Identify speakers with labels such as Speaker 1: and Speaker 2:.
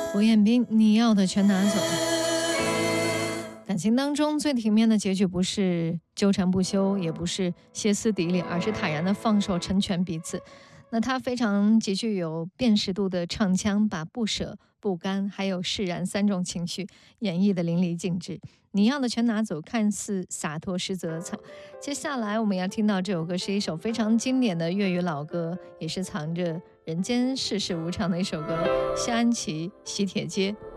Speaker 1: 胡彦斌，你要的全拿走。感情当中最体面的结局不是纠缠不休，也不是歇斯底里，而是坦然的放手，成全彼此。那他非常极具有辨识度的唱腔，把不舍、不甘还有释然三种情绪演绎的淋漓尽致。你要的全拿走，看似洒脱，实则草。接下来我们要听到这首歌是一首非常经典的粤语老歌，也是藏着人间世事无常的一首歌，谢安琪《喜帖街》。